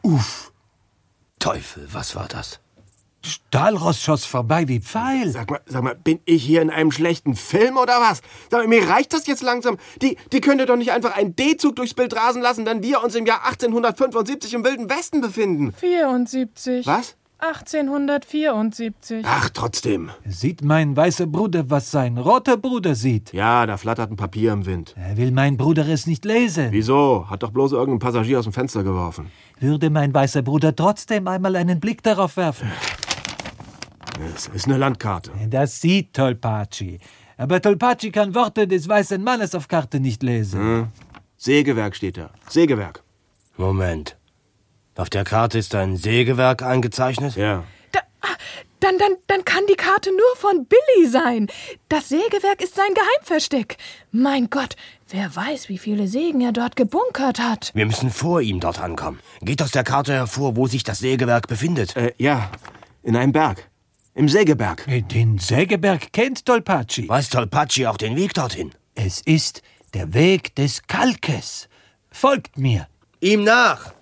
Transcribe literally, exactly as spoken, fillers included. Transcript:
Uff. Teufel, was war das? Stahlross schoss vorbei wie Pfeil. Sag mal, sag mal, bin ich hier in einem schlechten Film oder was? Sag mal, mir reicht das jetzt langsam. Die, die könnte doch nicht einfach einen D-Zug durchs Bild rasen lassen, wenn wir uns im Jahr achtzehnhundertfünfundsiebzig im Wilden Westen befinden. vierundsiebzig. Was? achtzehnhundertvierundsiebzig. Ach, trotzdem. Sieht mein weißer Bruder, was sein roter Bruder sieht? Ja, da flattert ein Papier im Wind. Er will mein Bruder es nicht lesen. Wieso? Hat doch bloß irgendein Passagier aus dem Fenster geworfen. Würde mein weißer Bruder trotzdem einmal einen Blick darauf werfen? Es ist eine Landkarte. Das sieht Tolpaci. Aber Tolpaci kann Worte des weißen Mannes auf Karte nicht lesen. Hm. Sägewerk steht da. Sägewerk. Moment. Auf der Karte ist ein Sägewerk eingezeichnet? Ja. Da, dann, dann, dann kann die Karte nur von Billy sein. Das Sägewerk ist sein Geheimversteck. Mein Gott, wer weiß, wie viele Sägen er dort gebunkert hat. Wir müssen vor ihm dort ankommen. Geht aus der Karte hervor, wo sich das Sägewerk befindet? Äh, ja. In einem Berg. Im Sägeberg. Den Sägeberg kennt Tolpaci. Weiß Tolpaci auch den Weg dorthin? Es ist der Weg des Kalkes. Folgt mir. Ihm nach!